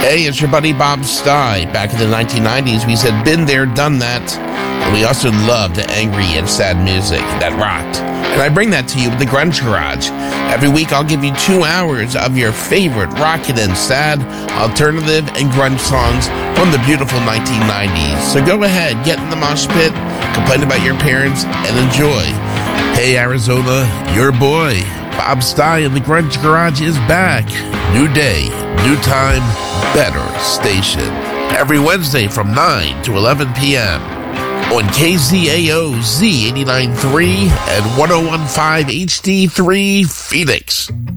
Hey, it's your buddy Bob Stye. Back in the 1990s, we said been there, done that. And we also loved angry and sad music that rocked. And I bring that to you with the Grunge Garage. Every week I'll give you 2 hours of your favorite rockin' and sad, alternative, and grunge songs from the beautiful 1990s. So go ahead, get in the mosh pit, complain about your parents, and enjoy. Hey Arizona, your boy, Bob Stye in the Grunge Garage is back. New day, new time, better station. Every Wednesday from 9 to 11 p.m. on KZAO Z89.3 and 101.5 HD3 Phoenix.